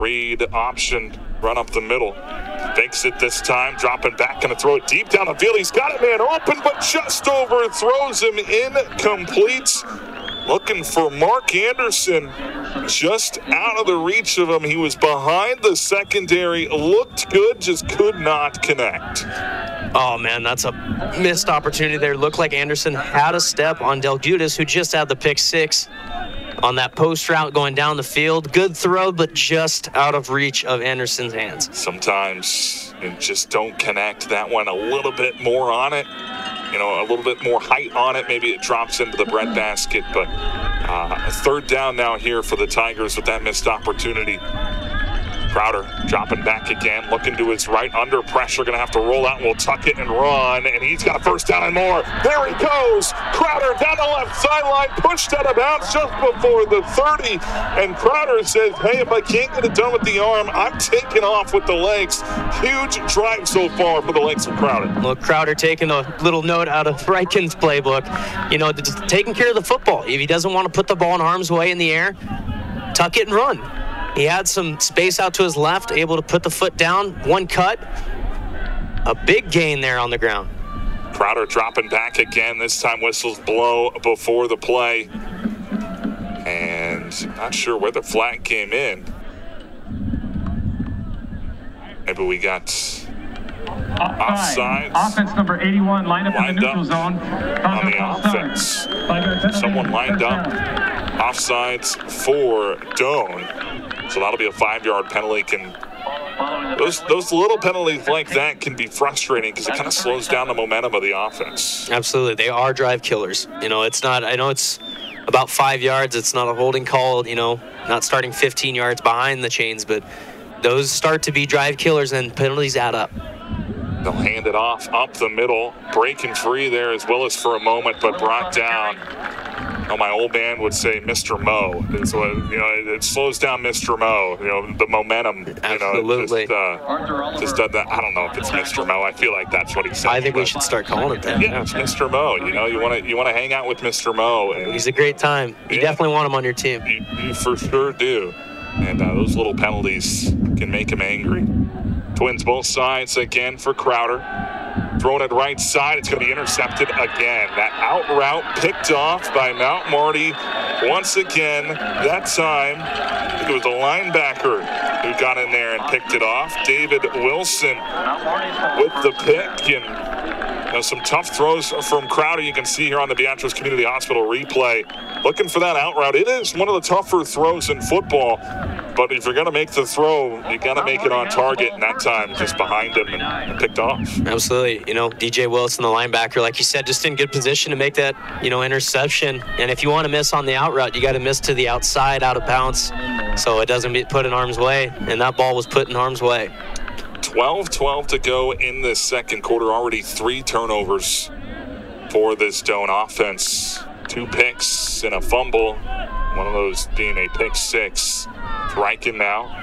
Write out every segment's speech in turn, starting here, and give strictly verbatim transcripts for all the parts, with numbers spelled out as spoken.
Read option, run up the middle. Fakes it this time, dropping back, gonna throw it deep down the field. He's got it, man, open, but just overthrows him, incomplete. Looking for Mark Anderson, just out of the reach of him. He was behind the secondary, looked good, just could not connect. Oh, man, that's a missed opportunity there. Looked like Anderson had a step on Del Gudas, who just had the pick six on that post route going down the field. Good throw, but just out of reach of Anderson's hands. Sometimes you just don't connect. That one a little bit more on it. You know, a little bit more height on it. Maybe it drops into the breadbasket, but uh, a third down now here for the Tigers with that missed opportunity. Crowder dropping back again, looking to his right, under pressure, going to have to roll out, and we'll tuck it and run, and he's got a first down and more. There he goes. Crowder down the left sideline, pushed out of bounds just before the thirty, and Crowder says, hey, if I can't get it done with the arm, I'm taking off with the legs. Huge drive so far for the legs of Crowder. Look, Crowder taking a little note out of Reichen's playbook, you know, taking care of the football. If he doesn't want to put the ball in harm's way in the air, tuck it and run. He had some space out to his left, able to put the foot down, one cut. A big gain there on the ground. Crowder dropping back again. This time whistles blow before the play. And not sure where the flag came in. Maybe we got offsides. Offense number eighty-one lined up lined in the neutral zone. On the offense. Someone lined up. Offsides for Doan. So that'll be a five-yard penalty. Can those those little penalties like that can be frustrating because it kind of slows down the momentum of the offense. Absolutely, they are drive killers. You know, it's not. I know it's about five yards. It's not a holding call. You know, not starting fifteen yards behind the chains, but those start to be drive killers, and penalties add up. They'll hand it off up the middle, breaking free there as well as for a moment, but brought down. Oh, my old man would say Mister Mo. It's what, you know, it, it slows down Mister Mo. You know, the momentum. Absolutely. You know, just, uh, just does that. I don't know if it's Mister Mo. I feel like that's what he said. I think we should start calling it that. Yeah, it's Mister Mo. You know, you want to you want to hang out with Mister Mo. And, he's a great time. You yeah, definitely want him on your team. You, you for sure do. And uh, those little penalties can make him angry. Twins both sides again for Crowder. Thrown it right side. It's going to be intercepted again. That out route picked off by Mount Marty once again. That time, I think it was the linebacker who got in there and picked it off. David Wilson with the pick. And you know, some tough throws from Crowder. You can see here on the Beatrice Community Hospital replay. Looking for that out route. It is one of the tougher throws in football. But if you're going to make the throw, you got to make it on target. And that time, just behind him and, and picked off. Absolutely. You know, D J Wilson, the linebacker, like you said, just in good position to make that, you know, interception. And if you want to miss on the out route, you got to miss to the outside, out of bounds, so it doesn't be put in harm's way. And that ball was put in harm's way. twelve twelve to go in the second quarter. Already three turnovers for this Doan offense. Two picks and a fumble. One of those being a pick six. Reichen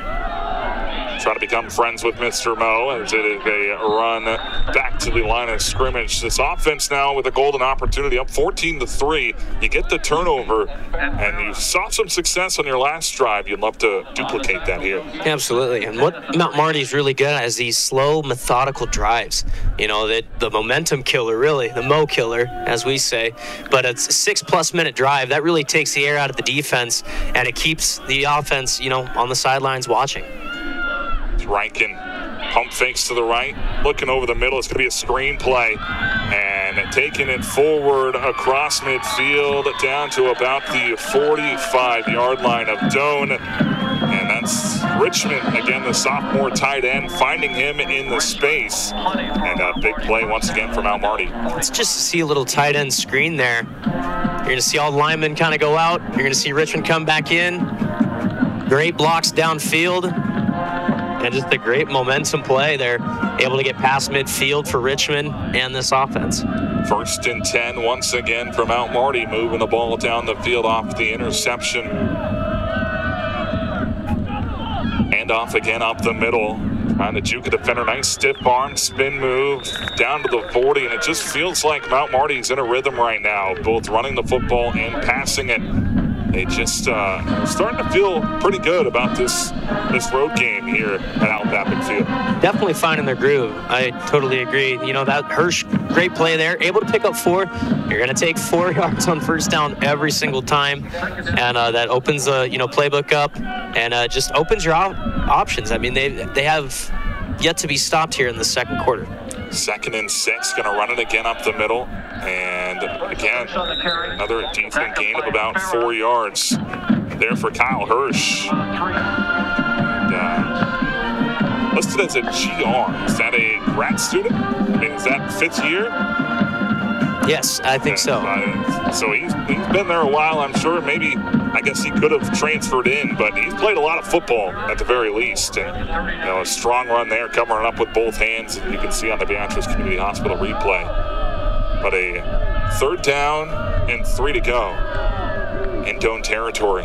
now trying to become friends with Mister Mo as it is a run back to the line of scrimmage. This offense now with a golden opportunity, up fourteen to three. You get the turnover, and you saw some success on your last drive. You'd love to duplicate that here. Absolutely. And what Mount Marty's really good at is these slow, methodical drives. You know, that the momentum killer, really, the Mo killer, as we say. But it's a six-plus minute drive. That really takes the air out of the defense, and it keeps the offense, you know, on the sidelines watching. Reichen pump fakes to the right, looking over the middle. It's going to be a screen play, and taking it forward across midfield down to about the forty-five-yard line of Doan. And that's Richmond, again, the sophomore tight end, finding him in the space. And a big play once again for Mount Marty. Let's just see a little tight end screen there. You're going to see all the linemen kind of go out. You're going to see Richmond come back in. Great blocks downfield. And just a great momentum play. They're able to get past midfield for Richmond and this offense. First and ten once again for Mount Marty, moving the ball down the field off the interception. And off again up the middle. Trying to juke a defender. Nice stiff arm spin move down to the forty. And it just feels like Mount Marty's in a rhythm right now, both running the football and passing it. they just uh, starting to feel pretty good about this this road game here at Allen Papik Field. Definitely finding their groove. I totally agree. You know, that Hirsch, great play there. Able to pick up four. You're going to take four yards on first down every single time. And uh, that opens the, you know, playbook up and uh, just opens your op- options. I mean, they they have yet to be stopped here in the second quarter. Second and six, going to run it again up the middle. And again, another decent gain of about four yards there for Kyle Hirsch. And, uh, listed as a G R. Is that a grad student? I mean, is that fifth year? Yes, I think so. Uh, so he's, he's been there a while, I'm sure. Maybe, I guess he could have transferred in, but he's played a lot of football at the very least. And, you know, a strong run there, covering up with both hands. And you can see on the Beatrice Community Hospital replay. But a third down and three to go in Doane territory.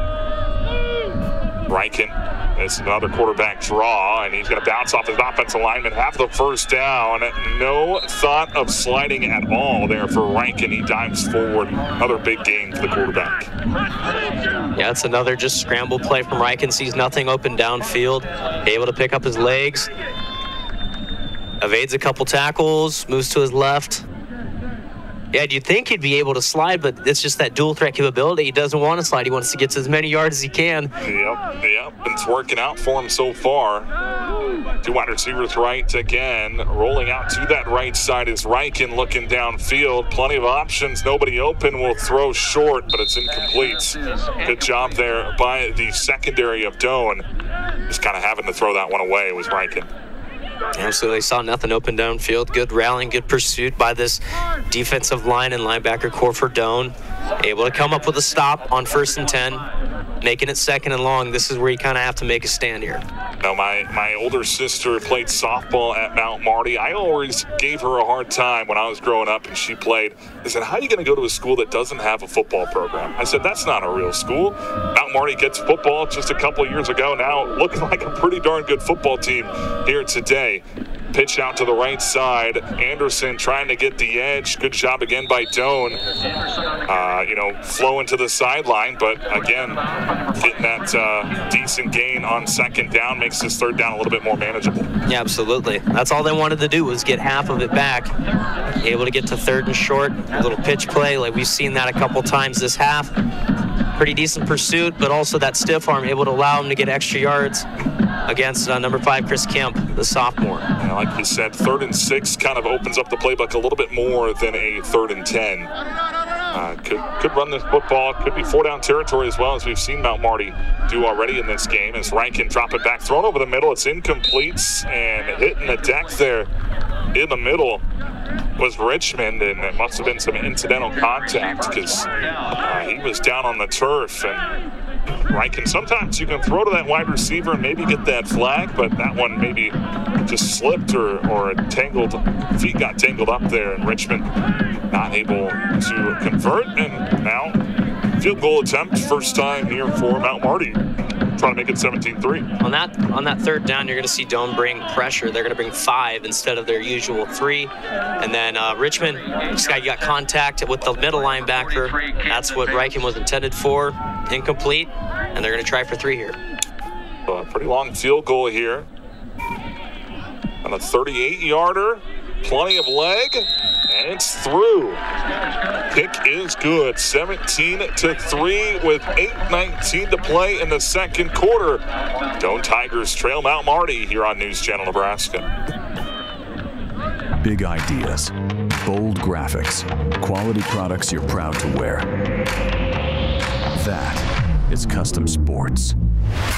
Reichen is another quarterback draw, and he's going to bounce off his offensive lineman, have the first down. No thought of sliding at all there for Reichen. He dives forward. Another big gain for the quarterback. Yeah, it's another just scramble play from Reichen. Sees nothing open downfield. Able to pick up his legs. Evades a couple tackles. Moves to his left. Yeah, you'd think he'd be able to slide, but it's just that dual threat capability. He doesn't want to slide. He wants to get to as many yards as he can. Yep, yep. It's working out for him so far. Two wide receivers right again. Rolling out to that right side is Reichen looking downfield. Plenty of options. Nobody open. Will throw short, but it's incomplete. Good job there by the secondary of Doane. Just kind of having to throw that one away. It was Reichen. Absolutely. Saw nothing open downfield. Good rallying, good pursuit by this defensive line and linebacker core for Doane. Able to come up with a stop on first and ten, making it second and long. This is where you kind of have to make a stand here. Now, my, my older sister played softball at Mount Marty. I always gave her a hard time when I was growing up and she played. I said, how are you going to go to a school that doesn't have a football program? I said, that's not a real school. Mount Marty gets football just a couple of years ago. Now looking like a pretty darn good football team here today. Pitch out to the right side. Anderson trying to get the edge. Good job again by Doane. Uh, you know, flowing to the sideline, but again, getting that uh, decent gain on second down makes this third down a little bit more manageable. Yeah, absolutely. That's all they wanted to do was get half of it back. Able to get to third and short. A little pitch play, like we've seen that a couple times this half. Pretty decent pursuit, but also that stiff arm able to allow him to get extra yards against uh, number five, Chris Kemp, the sophomore. Yeah, like you said, third and six kind of opens up the playbook a little bit more than a third and ten. Uh, could could run this football, could be four down territory as well, as we've seen Mount Marty do already in this game. As Reichen drop it back, thrown over the middle, it's incomplete, and hitting the deck there in the middle was Richmond, and it must have been some incidental contact because uh, he was down on the turf. And Reichen, sometimes you can throw to that wide receiver and maybe get that flag, but that one maybe just slipped or, or tangled, feet got tangled up there, and Richmond not able to convert. And now field goal attempt, first time here for Mount Marty, trying to make it seventeen three. On that on that third down, you're going to see Doane bring pressure. They're going to bring five instead of their usual three. And then uh, Richmond, this guy got contact with the middle linebacker. That's what Reichen was intended for. Incomplete. And they're going to try for three here. So a pretty long field goal here. On a thirty-eight yarder. Plenty of leg. And it's through. Kick is good. seventeen to three with eight nineteen to play in the second quarter. Doane Tigers trail Mount Marty here on News Channel Nebraska. Big ideas, bold graphics, quality products you're proud to wear. That is Custom Sports.